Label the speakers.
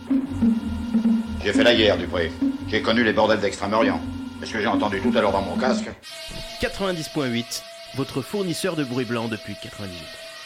Speaker 1: J'ai fait la guerre, Dupré. J'ai connu les bordels d'Extrême-Orient. Est-ce que j'ai entendu tout à l'heure dans mon casque?
Speaker 2: 90.8, votre fournisseur de bruit blanc depuis 90 minutes.